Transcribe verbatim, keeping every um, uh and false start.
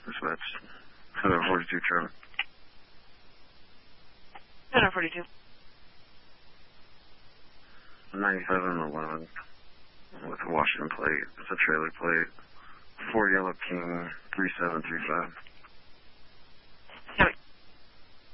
Dispatch. seven forty-two Trevor. seven forty-two. ninety-seven eleven with a Washington plate. It's a trailer plate. Ford Yellow King three seven three five.